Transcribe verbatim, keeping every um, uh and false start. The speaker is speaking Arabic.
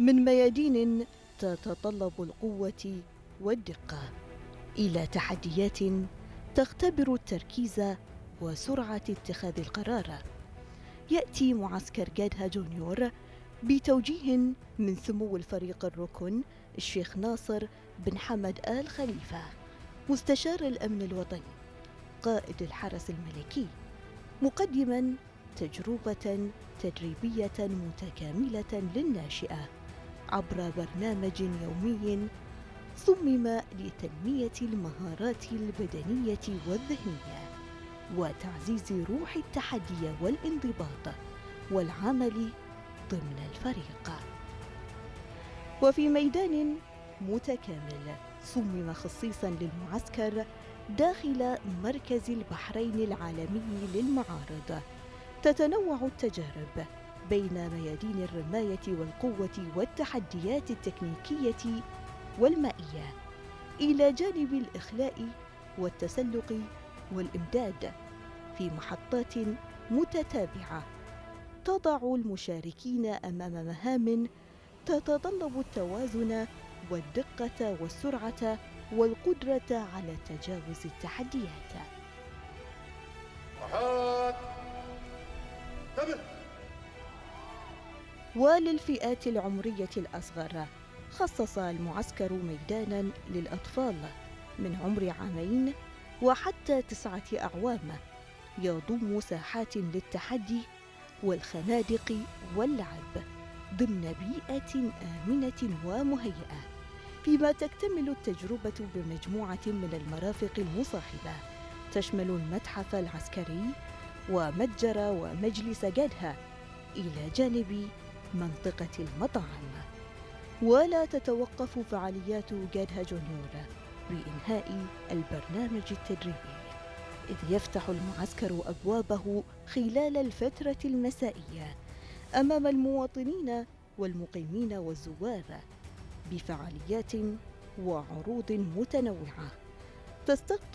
من ميادين تتطلب القوة والدقة إلى تحديات تختبر التركيز وسرعة اتخاذ القرار، يأتي معسكر جادها جونيور بتوجيه من سمو الفريق الركن الشيخ ناصر بن حمد آل خليفة مستشار الأمن الوطني قائد الحرس الملكي، مقدما تجربة تدريبية متكاملة للناشئة عبر برنامج يومي صمم لتنمية المهارات البدنية والذهنية وتعزيز روح التحدي والانضباط والعمل ضمن الفريق. وفي ميدان متكامل صمم خصيصا للمعسكر داخل مركز البحرين العالمي للمعارض، تتنوع التجارب بين ميادين الرماية والقوة والتحديات التكنيكية والمائية إلى جانب الإخلاء والتسلق والإمداد في محطات متتابعة تضع المشاركين أمام مهام تتطلب التوازن والدقة والسرعة والقدرة على تجاوز التحديات. وحاد تبت. وللفئات العمرية الأصغر خصص المعسكر ميدانا للأطفال من عمر عامين وحتى تسعة أعوام، يضم ساحات للتحدي والخنادق واللعب ضمن بيئة آمنة ومهيئة، فيما تكتمل التجربة بمجموعة من المرافق المصاحبة تشمل المتحف العسكري ومتجر ومجلس جادها إلى جانب منطقة المطاعم. ولا تتوقف فعاليات جادها جونيور بإنهاء البرنامج التدريبي، إذ يفتح المعسكر أبوابه خلال الفترة المسائية أمام المواطنين والمقيمين والزوار بفعاليات وعروض متنوعة تستقطب